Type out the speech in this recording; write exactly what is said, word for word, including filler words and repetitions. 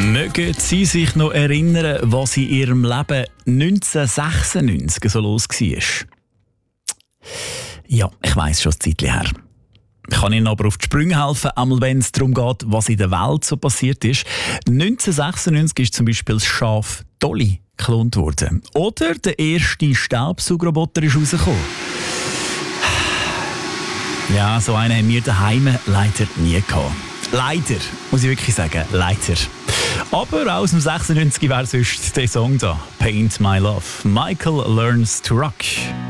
Mögen Sie sich noch erinnern, was in Ihrem Leben neunzehnhundertsechsundneunzig so los war? Ja, ich weiss schon ein Zeitchen her. Ich kann Ihnen aber auf die Sprünge helfen, einmal wenn es darum geht, was in der Welt so passiert ist. neunzehnhundertsechsundneunzig ist zum Beispiel das Schaf Dolly geklont worden. Oder der erste Staubsaugerroboter ist rausgekommen. Ja, so einen haben wir daheim leider nie gehabt. Leider, muss ich wirklich sagen, leider. Aber aus dem sechsundneunzig wäre sonst der Song da. Paint My Love. Michael Learns to Rock.